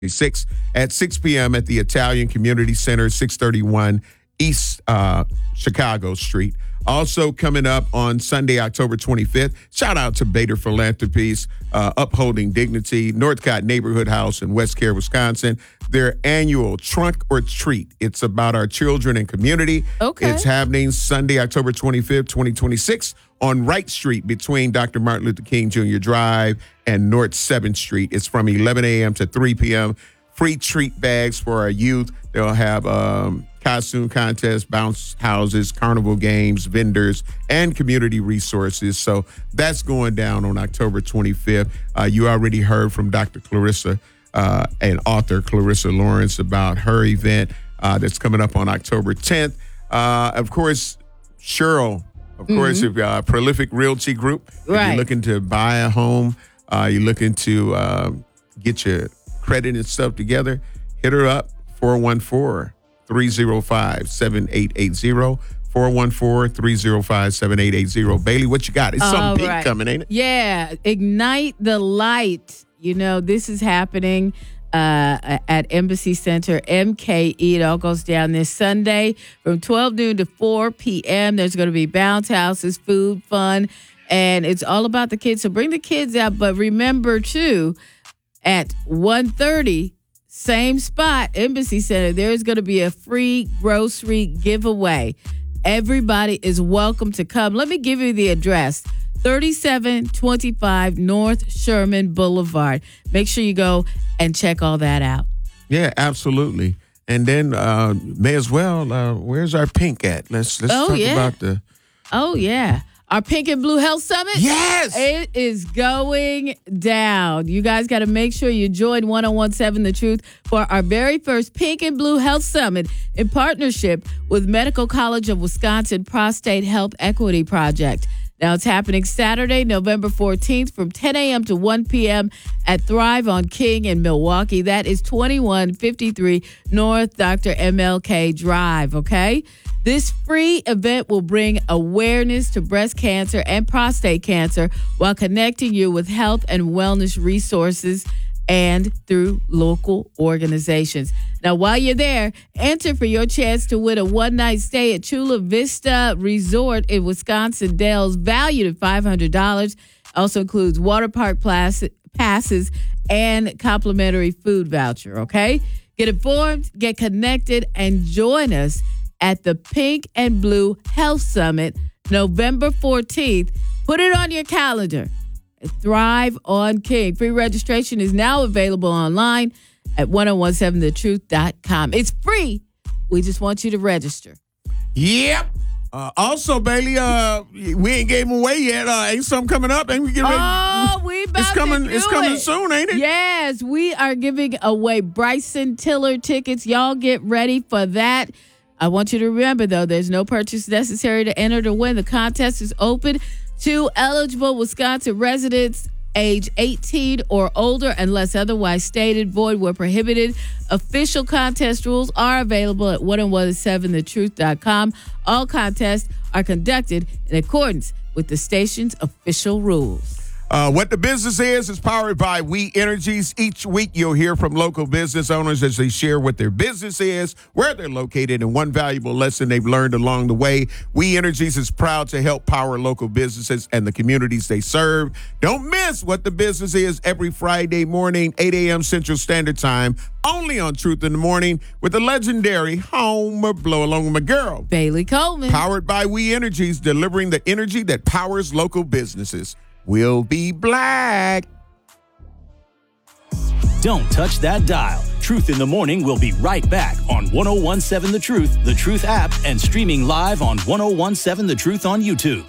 2026 at 6 p.m. at the Italian Community Center, 631 East Chicago Street. Also coming up on Sunday, October 25th, shout out to Bader Philanthropies, Upholding Dignity, Northcott Neighborhood House in West Care, Wisconsin. Their annual Trunk or Treat. It's about our children and community. Okay. It's happening Sunday, October 25th, 2026 on Wright Street between Dr. Martin Luther King Jr. Drive and North 7th Street. It's from 11 a.m. to 3 p.m. Free treat bags for our youth. They'll have costume contests, bounce houses, carnival games, vendors, and community resources. So that's going down on October 25th. You already heard from Dr. Clarissa and author Clarissa Lawrence about her event that's coming up on October 10th. Of course, Cheryl, if Prolific Realty Group, if you're looking to buy a home, you're looking to get your credit and stuff together, hit her up, 414-305-7880. 414-305-7880. Bailey, what you got? It's something big coming, ain't it? Yeah. Ignite the Light. You know, this is happening at Embassy Center, MKE. It all goes down this Sunday from 12 noon to 4 p.m. There's going to be bounce houses, food, fun, and it's all about the kids. So bring the kids out. But remember, too, at 1:30, same spot, Embassy Center, there's going to be a free grocery giveaway. Everybody is welcome to come. Let me give you the address. 3725 North Sherman Boulevard. Make sure you go and check all that out. Yeah, absolutely. And then may as well, where's our pink at? Let's talk about the... Oh, yeah. Our Pink and Blue Health Summit? Yes! It is going down. You guys got to make sure you join 1017 The Truth for our very first Pink and Blue Health Summit in partnership with Medical College of Wisconsin Prostate Health Equity Project. Now, it's happening Saturday, November 14th from 10 a.m. to 1 p.m. at Thrive on King in Milwaukee. That is 2153 North Dr. MLK Drive, okay? This free event will bring awareness to breast cancer and prostate cancer while connecting you with health and wellness resources and through local organizations. Now, while you're there, enter for your chance to win a one-night stay at Chula Vista Resort in Wisconsin Dells, valued at $500. Also includes water park passes and complimentary food voucher, okay? Get informed, get connected, and join us at the Pink and Blue Health Summit, November 14th. Put it on your calendar. Thrive on King. Free registration is now available online at 1017thetruth.com. It's free. We just want you to register. Yep. Also, Bailey, we ain't gave them away yet. Ain't something coming up? Ain't we getting ready? Oh, we about it's coming, to do It's coming it. soon, ain't it? Yes, we are giving away Bryson Tiller tickets. Y'all get ready for that. I want you to remember, though, there's no purchase necessary to enter to win. The contest is open to eligible Wisconsin residents age 18 or older unless otherwise stated. Void where prohibited. Official contest rules are available at 1017thetruth.com. All contests are conducted in accordance with the station's official rules. What the Business is powered by We Energies. Each week you'll hear from local business owners as they share what their business is, where they're located, and one valuable lesson they've learned along the way. We Energies is proud to help power local businesses and the communities they serve. Don't miss What the Business is every Friday morning, 8 a.m. Central Standard Time, only on Truth in the Morning with the legendary Homer Blow, along with my girl, Bailey Coleman. Powered by We Energies, delivering the energy that powers local businesses. We'll be black. Don't touch that dial. Truth in the Morning will be right back on 1017 The Truth app, and streaming live on 1017 The Truth on YouTube.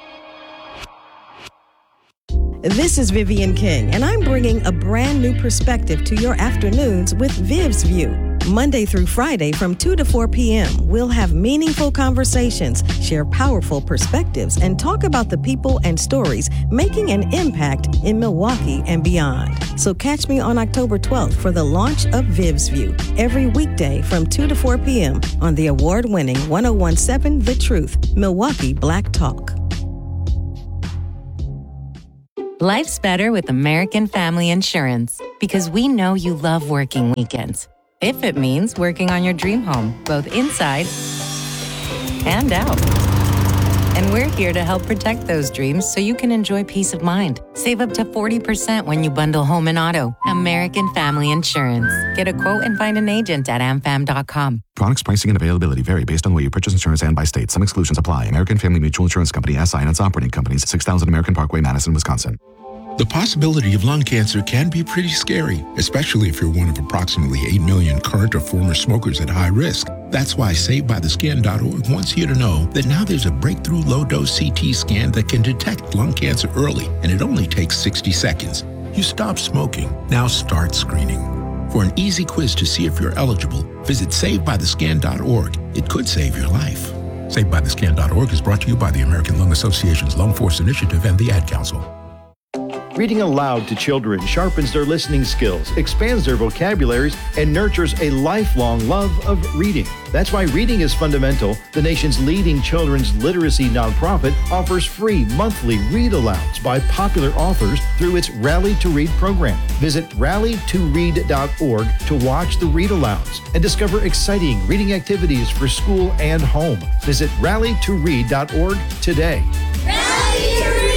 This is Vivian King, and I'm bringing a brand new perspective to your afternoons with Viv's View. Monday through Friday from 2 to 4 p.m., we'll have meaningful conversations, share powerful perspectives, and talk about the people and stories making an impact in Milwaukee and beyond. So catch me on October 12th for the launch of Viv's View, every weekday from 2 to 4 p.m. on the award-winning 1017 The Truth, Milwaukee Black Talk. Life's better with American Family Insurance because we know you love working weekends. If it means working on your dream home, both inside and out. And we're here to help protect those dreams so you can enjoy peace of mind. Save up to 40% when you bundle home and auto. American Family Insurance. Get a quote and find an agent at amfam.com. Products, pricing, and availability vary based on where you purchase insurance and by state. Some exclusions apply. American Family Mutual Insurance Company, SI, and its operating companies, 6000 American Parkway, Madison, Wisconsin. The possibility of lung cancer can be pretty scary, especially if you're one of approximately 8 million current or former smokers at high risk. That's why SaveByTheScan.org wants you to know that now there's a breakthrough low-dose CT scan that can detect lung cancer early, and it only takes 60 seconds. You stop smoking, now start screening. For an easy quiz to see if you're eligible, visit SaveByTheScan.org. It could save your life. SaveByTheScan.org is brought to you by the American Lung Association's Lung Force Initiative and the Ad Council. Reading aloud to children sharpens their listening skills, expands their vocabularies, and nurtures a lifelong love of reading. That's why Reading is Fundamental, the nation's leading children's literacy nonprofit, offers free monthly read-alouds by popular authors through its Rally to Read program. Visit rallytoread.org to watch the read-alouds and discover exciting reading activities for school and home. Visit rallytoread.org today. Rally to Read!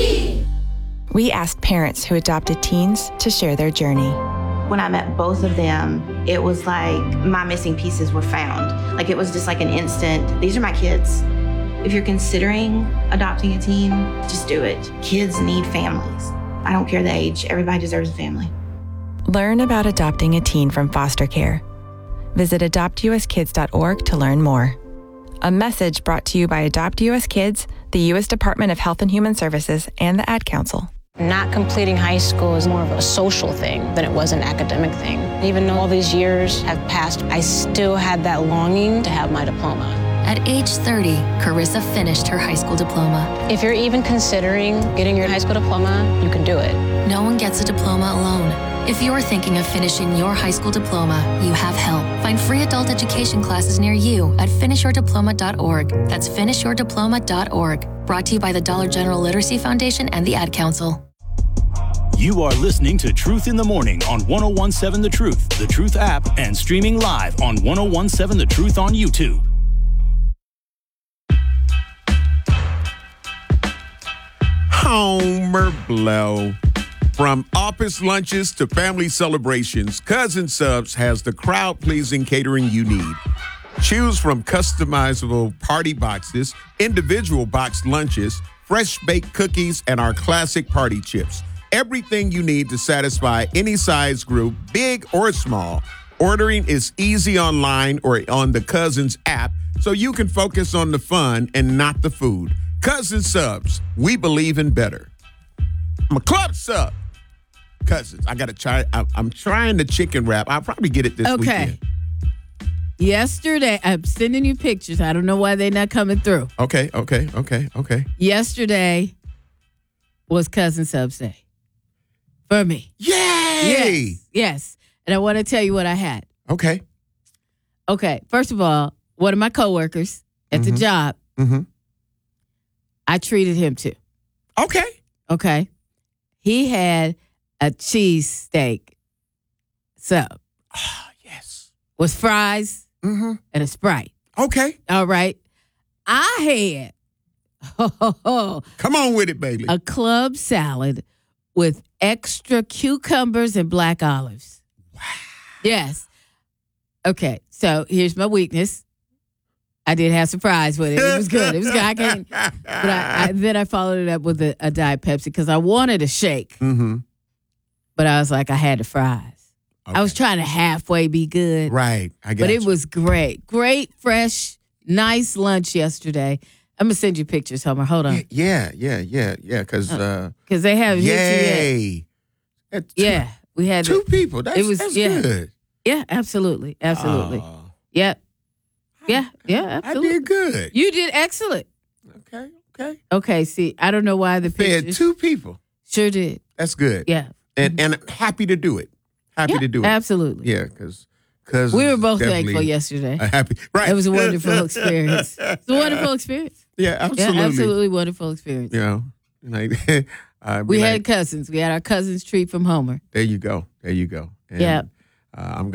We asked parents who adopted teens to share their journey. When I met both of them, it was like my missing pieces were found. Like it was just like an instant, these are my kids. If you're considering adopting a teen, just do it. Kids need families. I don't care the age, everybody deserves a family. Learn about adopting a teen from foster care. Visit adoptuskids.org to learn more. A message brought to you by Adopt US Kids, the U.S. Department of Health and Human Services, and the Ad Council. Not completing high school is more of a social thing than it was an academic thing. Even though all these years have passed, I still had that longing to have my diploma. At age 30, Carissa finished her high school diploma. If you're even considering getting your high school diploma, you can do it. No one gets a diploma alone. If you're thinking of finishing your high school diploma, you have help. Find free adult education classes near you at finishyourdiploma.org. That's finishyourdiploma.org. Brought to you by the Dollar General Literacy Foundation and the Ad Council. You are listening to Truth in the Morning on 1017 The Truth app, and streaming live on 1017 The Truth on YouTube. Homer Blow. From office lunches to family celebrations, Cousin Subs has the crowd-pleasing catering you need. Choose from customizable party boxes, individual boxed lunches, fresh-baked cookies, and our classic party chips. Everything you need to satisfy any size group, big or small. Ordering is easy online or on the Cousins app, so you can focus on the fun and not the food. Cousin Subs, we believe in better. I'm a club sub. Cousins, I got to try. I'm trying the chicken wrap. I'll probably get it this weekend. Yesterday, I'm sending you pictures. I don't know why they're not coming through. Okay. Yesterday was Cousin Subs Day for me. Yay! Yes. And I want to tell you what I had. Okay. First of all, one of my coworkers at the job, I treated him to. Okay. He had a cheesesteak sub. Oh, yes. With fries and a Sprite. Okay. All right. I had come on with it, baby. A club salad with extra cucumbers and black olives. Wow. Yes. Okay. So here's my weakness. I did have some fries with it. It was good. Then I followed it up with a Diet Pepsi because I wanted a shake. But I was like, I had the fries. Okay. I was trying to halfway be good. Right. But it was great. Great, fresh, nice lunch yesterday. I'm going to send you pictures, Homer. Hold on. Yeah. Because they have yay. Yeah. We had two people. That's good. Yeah, absolutely. Yep. Yeah, absolutely. I did good. You did excellent. Okay. See, I don't know why the pictures. Fed two people. Sure did. That's good. Yeah. And happy to do it. To do it. Absolutely. Yeah, because we were both thankful yesterday. Happy. Right. It was a wonderful experience. It's a wonderful experience. Yeah, absolutely. Yeah, absolutely wonderful experience. You know, like We had cousins. We had our cousin's treat from Homer. There you go. And, Yep. I'm